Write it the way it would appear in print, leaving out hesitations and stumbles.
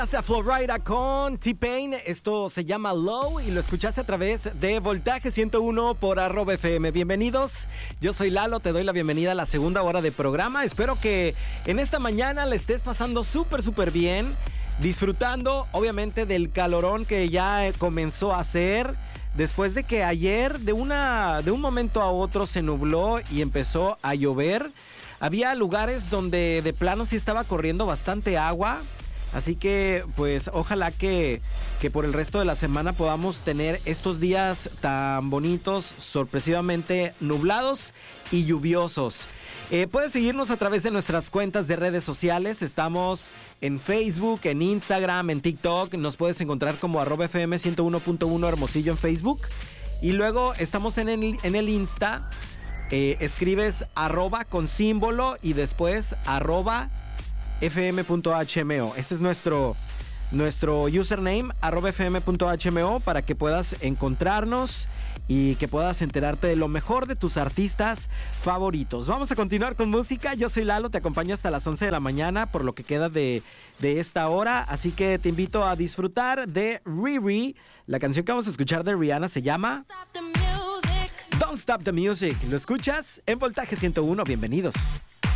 Hasta Florida con T-Pain, esto se llama Low y lo escuchaste a través de Voltaje 101 por @FM. Bienvenidos, yo soy Lalo, te doy la bienvenida a la segunda hora de programa. Espero que en esta mañana le estés pasando súper bien, disfrutando obviamente del calorón que ya comenzó a hacer. Después de que ayer de un momento a otro se nubló y empezó a llover, había lugares donde de plano sí estaba corriendo bastante agua. Así que pues ojalá que por el resto de la semana podamos tener estos días tan bonitos, sorpresivamente nublados y lluviosos. Puedes seguirnos a través de nuestras cuentas de redes sociales. Estamos en Facebook, en Instagram, en TikTok. Nos puedes encontrar como @FM 101.1 Hermosillo en Facebook. Y luego estamos en el Insta. Escribes @ con símbolo y después @fm.hmo. Este es nuestro username, @fm.hmo, para que puedas encontrarnos y que puedas enterarte de lo mejor de tus artistas favoritos. Vamos a continuar con música. Yo soy Lalo, te acompaño hasta las 11 de la mañana por lo que queda de esta hora. Así que te invito a disfrutar de Riri. La canción que vamos a escuchar de Rihanna se llama Don't Stop the Music. ¿Lo escuchas? En Voltaje 101, bienvenidos.